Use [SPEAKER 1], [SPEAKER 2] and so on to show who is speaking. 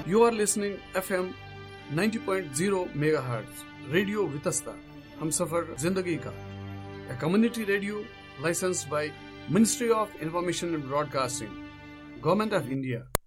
[SPEAKER 1] You are listening FM 90.0 MHz radio Vitasta हम सफर जिंदगी का a community radio licensed by Ministry of Information and Broadcasting, Government of India.